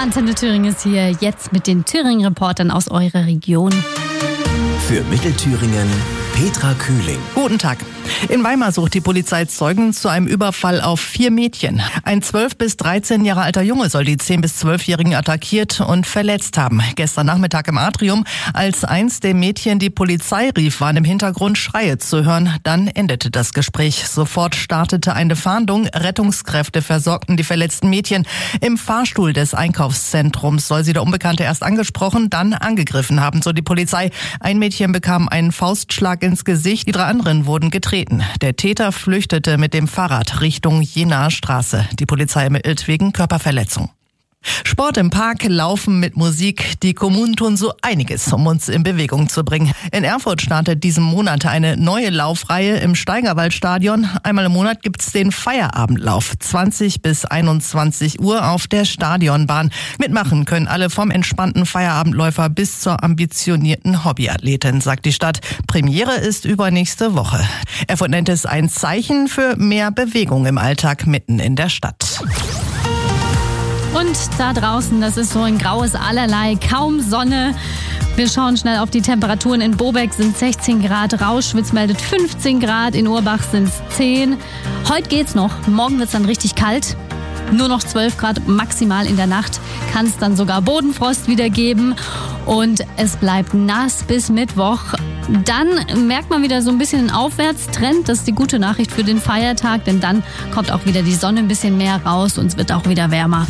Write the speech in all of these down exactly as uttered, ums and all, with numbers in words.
Antenne Thüringen ist hier jetzt mit den Thüringen-Reportern aus eurer Region. Für Mittelthüringen Petra Kühling. Guten Tag. In Weimar sucht die Polizei Zeugen zu einem Überfall auf vier Mädchen. Ein zwölf bis dreizehn Jahre alter Junge soll die zehn bis zwölfjährigen attackiert und verletzt haben. Gestern Nachmittag im Atrium, als eins der Mädchen die Polizei rief, waren im Hintergrund Schreie zu hören. Dann endete das Gespräch. Sofort startete eine Fahndung. Rettungskräfte versorgten die verletzten Mädchen. Im Fahrstuhl des Einkaufszentrums soll sie der Unbekannte erst angesprochen, dann angegriffen haben, so die Polizei. Ein Mädchen bekam einen Faustschlag ins Gesicht, die drei anderen wurden getreten. Der Täter flüchtete mit dem Fahrrad Richtung Jenaer Straße. Die Polizei ermittelt wegen Körperverletzung. Sport im Park, Laufen mit Musik. Die Kommunen tun so einiges, um uns in Bewegung zu bringen. In Erfurt startet diesen Monat eine neue Laufreihe im Steigerwaldstadion. Einmal im Monat gibt's den Feierabendlauf. zwanzig bis einundzwanzig Uhr auf der Stadionbahn. Mitmachen können alle vom entspannten Feierabendläufer bis zur ambitionierten Hobbyathletin, sagt die Stadt. Premiere ist übernächste Woche. Erfurt nennt es ein Zeichen für mehr Bewegung im Alltag mitten in der Stadt. Und da draußen, das ist so ein graues Allerlei, kaum Sonne. Wir schauen schnell auf die Temperaturen. In Bobeck sind sechzehn Grad, Rauschwitz meldet fünfzehn Grad, in Urbach sind es zehn. Heute geht's noch, morgen wird's dann richtig kalt. Nur noch zwölf Grad maximal in der Nacht, kann es dann sogar Bodenfrost wieder geben. Und es bleibt nass bis Mittwoch. Dann merkt man wieder so ein bisschen einen Aufwärtstrend. Das ist die gute Nachricht für den Feiertag, denn dann kommt auch wieder die Sonne ein bisschen mehr raus und es wird auch wieder wärmer.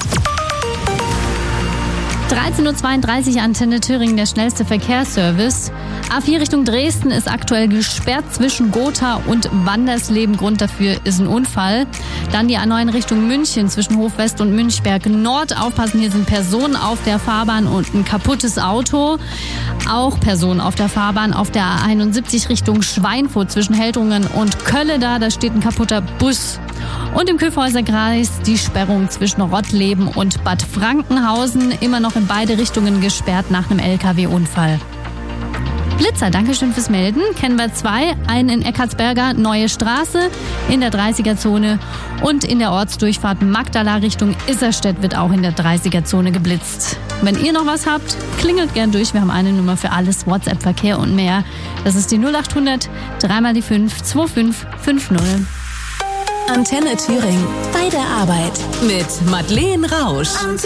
dreizehn Uhr zweiunddreißig, Antenne Thüringen, der schnellste Verkehrsservice. A vier Richtung Dresden ist aktuell gesperrt zwischen Gotha und Wandersleben. Grund dafür ist ein Unfall. Dann die A neun Richtung München zwischen Hofwest und Münchberg Nord. Aufpassen, hier sind Personen auf der Fahrbahn und ein kaputtes Auto. Auch Personen auf der Fahrbahn auf der A einundsiebzig Richtung Schweinfurt zwischen Heldrungen und Kölle. Da, da steht ein kaputter Bus. Und im Kyffhäuserkreis die Sperrung zwischen Rottleben und Bad Frankenhausen. Immer noch in beide Richtungen gesperrt nach einem L K W-Unfall. Blitzer, Dankeschön fürs Melden. Kennen wir zwei, einen in Eckartsberger, Neue Straße in der dreißiger-Zone und in der Ortsdurchfahrt Magdala Richtung Isserstedt wird auch in der dreißiger-Zone geblitzt. Wenn ihr noch was habt, klingelt gern durch. Wir haben eine Nummer für alles, WhatsApp, Verkehr und mehr. Das ist die null acht hundert, dreimal die fünf, zwei fünf fünf null. Antenne Thüringen. Bei der Arbeit. Mit Madeleine Rausch.